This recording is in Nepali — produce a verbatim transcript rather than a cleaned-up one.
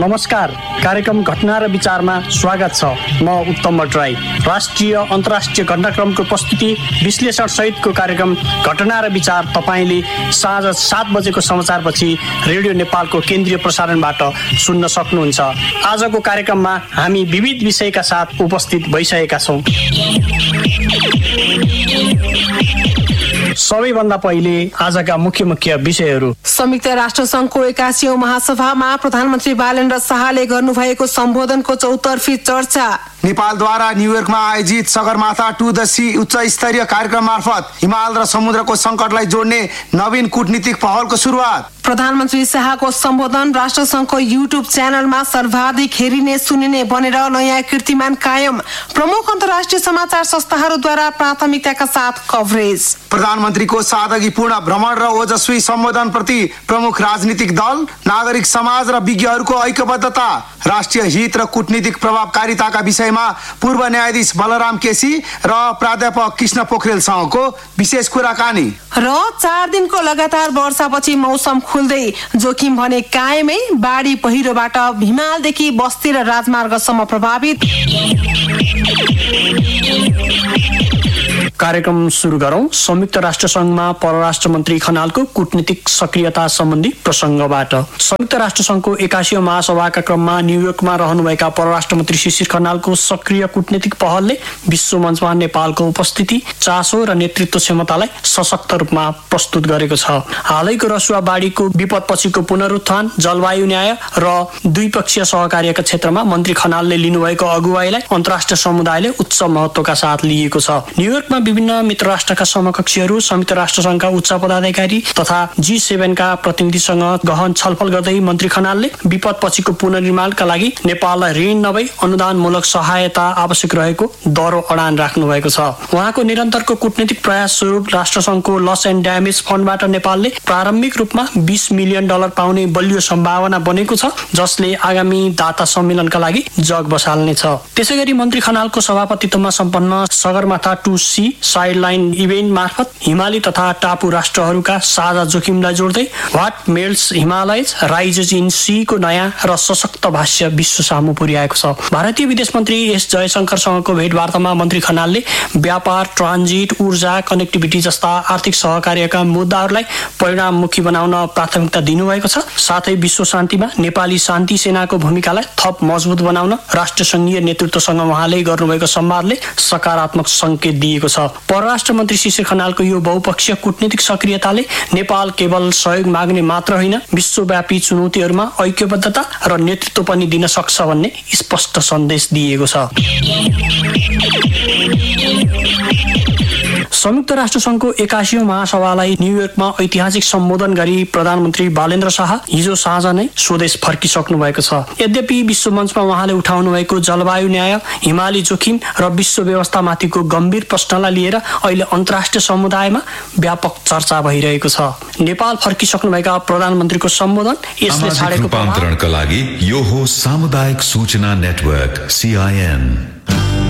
नमस्कार, कार्यक्रम घटना र विचारमा स्वागत छ। म उत्तम भट्टराई। राष्ट्रिय अन्तर्राष्ट्रिय घटनाक्रमको प्रस्तुति विश्लेषण सहितको कार्यक्रम घटना र विचार तपाईले साँझ सात बजेको समाचारपछि रेडियो नेपालको केन्द्रीय प्रसारणबाट सुन्न सक्नुहुन्छ। आजको कार्यक्रममा हामी विविध विषयका साथ उपस्थित भइसकेका छौँ। सबैभन्दा पहिले आजका मुख्य मुख्य विषयहरू। संयुक्त राष्ट्र संघको एकासीऔं महासभामा प्रधानमन्त्री बालेन्द्र शाहले गर्नुभएको सम्बोधनको चौतर्फी चर्चा। नेपालद्वारा न्युयोर्कमा आयोजित सगरमाथा टु द सी उच्च स्तरीय कार्यक्रम मार्फत हिमाल र समुद्रको संकटलाई जोड्ने नवीन कूटनीतिक पहलको सुरुवात। प्रधानमन्त्री शाहको सम्बोधन राष्ट्रसङ्घको युट्युब च्यानलमा सर्वाधिक हेरिने सुनिने बनेर नयाँ कीर्तिमान कायम। प्रमुख अन्तर्राष्ट्रिय समाचार संस्थाहरूद्वारा प्राथमिकताका साथ कभरेज। प्रधानमन्त्रीको सादगीपूर्ण भ्रमण र ओजस्वी सम्बोधन प्रति प्रमुख राजनीतिक दल, नागरिक समाज र विज्ञहरूको ऐक्यबद्धता। राष्ट्रिय हित र कूटनीतिक प्रभावकारिताका विषयमा पूर्व न्यायाधीश बलराम केसी र प्राध्यापक कृष्ण पोखरेलसँगको विशेष कुराकानी। र चार दिनको लगातार वर्षापछि मौसम खुल्दै जोखिम भने कायमै। बाढी पहिरोबाट हिमालदेखि बस्ती र राजमार्गसम्म प्रभावित। कार्यक्रम सुरु गरौं। संयुक्त राष्ट्र संघमा परराष्ट्र मन्त्री खनालको कूटनीतिक सक्रियता सम्बन्धी प्रसङ्गबाट। संयुक्त राष्ट्र संघको एकासीऔं महासभाका क्रममा न्युयोर्कमा रहनुभएका परराष्ट्र मन्त्री शिशिर खनालको सक्रिय कूटनीतिक पहलले विश्व मञ्चमा नेपालको उपस्थिति, चासो र नेतृत्व क्षमतालाई सशक्त रूपमा प्रस्तुत गरेको छ। हालैको रसुवा बाढीको विपदपछिको पुनरुत्थान, जलवायु न्याय र द्विपक्षीय सहकार्यका क्षेत्रमा मन्त्री खनालले लिनुभएको अगुवाईलाई अन्तर्राष्ट्रिय समुदायले उच्च महत्त्वका साथ लिएको छ। न्युयोर्कमा विभिन्न मित्र राष्ट्रका समकक्षीहरू, संयुक्त राष्ट्र संघका उच्च पदाधिकारी तथा जी सेभेनका प्रतिनिधिसँग गहन छलफल गर्दै मन्त्री खनालले विपदपछिको पुनर्निर्माणका लागि नेपाललाई ऋण नभई अनुदानमूलक सहायता आवश्यक रहेको दरो अडान राख्नु भएको छ। उहाँको निरन्तरको कूटनीतिक प्रयास स्वरूप राष्ट्रसङ्घको लस एन्ड ड्यामेज फन्डबाट नेपालले प्रारम्भिक रूपमा बीस मिलियन डलर पाउने बलियो सम्भावना बनेको छ, जसले आगामी दाता सम्मेलनका लागि जग बसाल्नेछ। त्यसैगरी मन्त्री खनालको सभापतित्वमा सम्पन्न Sagarmatha to see sideline event मार्फत हिमाली तथा टापु राष्ट्रहरूका साझा जोखिमलाई जोड्दै what melts Himalayas rises in C को नयाँ र सशक्त भाष्य विश्व सामु पुर्याएको छ। भारतीय विदेश मन्त्री एस जयशंकरसँगको भेटवार्तामा मन्त्री खनालले व्यापार, ट्रान्जिट, ऊर्जा, कनेक्टिभिटी जस्ता आर्थिक सहकार्यका मुद्दाहरूलाई परिणाममुखी बनाउन प्राथमिकता दिनुभएको छ। साथै विश्व शान्तिमा नेपाली शान्ति सेनाको भूमिकालाई थप मजबुत बनाउन राष्ट्रसङ्घीय नेतृत्वसँग उहाँले गर्नुभएको संवादले सकारात्मक संकेत दिएको छ। परराष्ट्र मन्त्री शिशिर खनालको यो बहुपक्षीय कूटनीतिक सक्रियताले नेपाल केवल सहयोग माग्ने मात्र होइन, विश्वव्यापी चुनौतीहरूमा ऐक्यबद्धता र नेतृत्व पनि दिन सक्छ भन्ने स्पष्ट सन्देश दिएको छ। संयुक्त राष्ट्र संघको एकासीऔं महासभालाई न्युयोर्कमा ऐतिहासिक सम्बोधन गरी प्रधानमन्त्री बालेन्द्र शाह हिजो साँझ नै स्वदेश फर्किसक्नु भएको छ। यद्यपि विश्व मञ्चमा उहाँले उठाउनु भएको जलवायु न्याय, हिमाली जोखिम र विश्व व्यवस्थामाथिको गम्भीर प्रश्नलाई लिएर अहिले अन्तर्राष्ट्रिय समुदायमा व्यापक चर्चा भइरहेको छ। नेपाल फर्किसक्नुभएका प्रधानमन्त्रीको सम्बोधन यसले छाडेको रूपान्तरणका लागि यो हो सामुदायिक सूचना नेटवर्क सी आई एन।